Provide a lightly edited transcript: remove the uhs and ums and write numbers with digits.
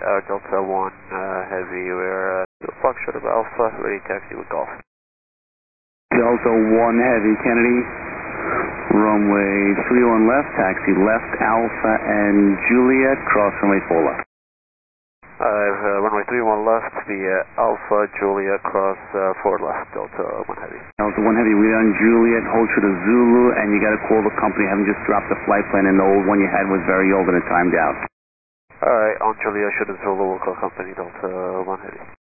Delta 1 Heavy, we're Fox Short of Alpha, ready taxi with Golf. Delta 1 Heavy, Kennedy, runway 31 left, taxi left, Alpha and Juliet, cross runway 4 left. Runway 31 left, via Alpha, Juliet, cross 4 left, Delta 1 Heavy. Delta 1 Heavy, we're on Juliet, hold true to Zulu, and you got to call the company, haven't just dropped the flight plan, and the old one you had was very old and it timed out. Alright, on Juliet, should have Zulu, we'll call company, Delta 1 Heavy.